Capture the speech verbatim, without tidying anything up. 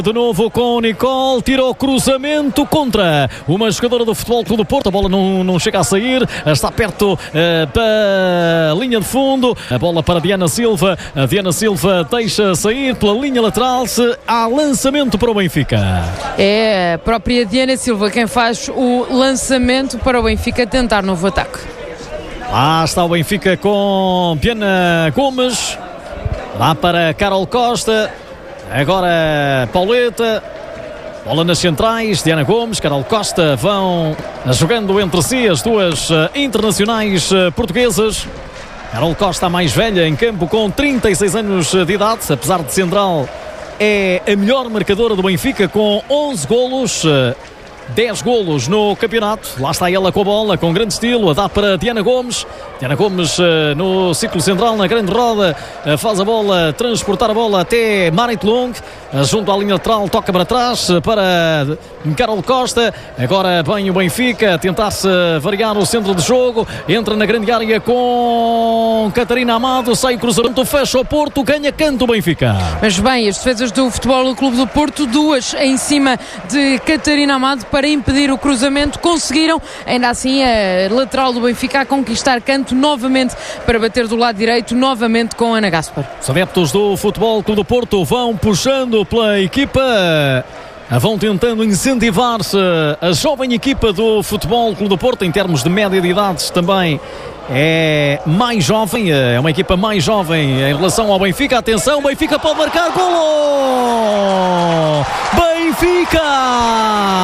De novo com Nicole, tira o cruzamento contra uma jogadora do Futebol Clube do Porto. A bola não, não chega a sair, está perto uh, da linha de fundo. A bola para Diana Silva. A Diana Silva deixa sair pela linha lateral. Se há lançamento para o Benfica. É a própria Diana Silva quem faz o lançamento para o Benfica tentar novo ataque. Lá está o Benfica com Diana Gomes. Lá para Carol Costa. Agora Pauleta, bola nas centrais, Diana Gomes, Carol Costa vão jogando entre si as duas uh, internacionais uh, portuguesas. Carol Costa, a mais velha em campo, com trinta e seis anos de idade, apesar de central, é a melhor marcadora do Benfica com onze golos. Uh, dez golos no campeonato. Lá está ela com a bola, com grande estilo, a dá para Diana Gomes. Diana Gomes uh, no ciclo central, na grande roda, uh, faz a bola, transportar a bola até Marit Long, uh, junto à linha lateral, toca para trás uh, para Carol Costa. Agora vem o Benfica a tentar-se variar o centro de jogo, entra na grande área com Catarina Amado, sai o cruzamento, fecha o Porto, ganha canto o Benfica. Mas bem, as defesas do Futebol Clube do Porto, duas em cima de Catarina Amado para impedir o cruzamento, conseguiram, ainda assim a lateral do Benfica a conquistar canto novamente para bater do lado direito, novamente com Ana Gaspar. Os adeptos do Futebol Clube do Porto vão puxando pela equipa, vão tentando incentivar-se a jovem equipa do Futebol Clube do Porto, em termos de média de idades também é mais jovem, é uma equipa mais jovem em relação ao Benfica. Atenção, Benfica pode marcar, golo! Benfica!